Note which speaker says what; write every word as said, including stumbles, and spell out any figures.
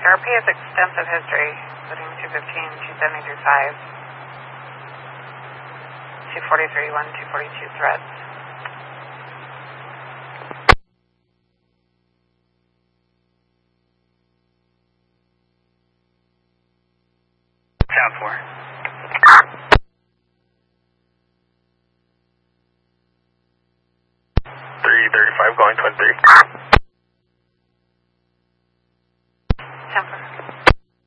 Speaker 1: R P has extensive history, including two fifteen, two seventy-three five, two forty-three one, two forty-two threats.
Speaker 2: Town four. three thirty-five going twin three.